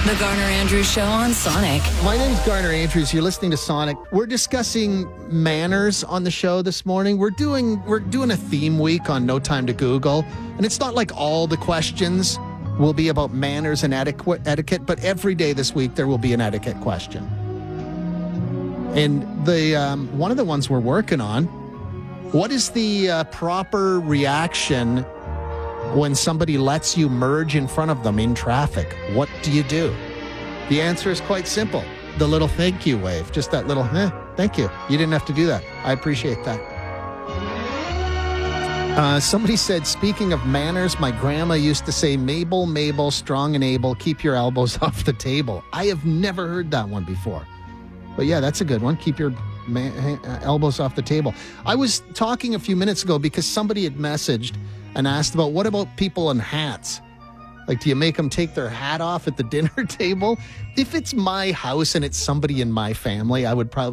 The Garner Andrews Show on Sonic. My name's Garner Andrews. You're listening to Sonic. We're discussing manners on the show this morning. We're doing a theme week on No Time to Google, and it's not like all the questions will be about manners and etiquette, but every day this week there will be an etiquette question. And the one of the ones we're working on, what is the proper reaction when somebody lets you merge in front of them in traffic? What do you do? The answer is quite simple. The little thank you wave. Just that little, thank you. You didn't have to do that. I appreciate that. Somebody said, speaking of manners, my grandma used to say, Mabel, strong and able, keep your elbows off the table. I have never heard that one before. But yeah, that's a good one. Keep your elbows off the table. I was talking a few minutes ago because somebody had messaged and asked about, what about people in hats? Like, do you make them take their hat off at the dinner table? If it's my house and it's somebody in my family, I would probably